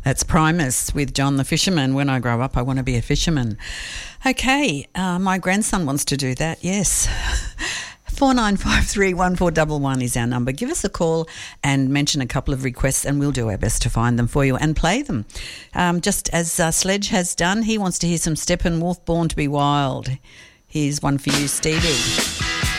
That's Primus with John the Fisherman. When I grow up, I want to be a fisherman. Okay, my grandson wants to do that, yes. 49531411 is our number. Give us a call and mention a couple of requests and we'll do our best to find them for you and play them. Just as Sledge has done, he wants to hear some Steppenwolf, Born to be Wild. Here's one for you, Stevie.